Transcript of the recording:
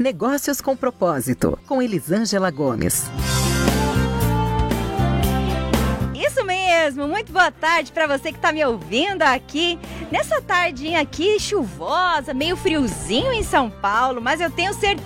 Negócios com Propósito, com Elisângela Gomes. Isso mesmo, muito boa tarde para você que está me ouvindo aqui, nessa tardinha aqui chuvosa, meio friozinho em São Paulo, mas eu tenho certeza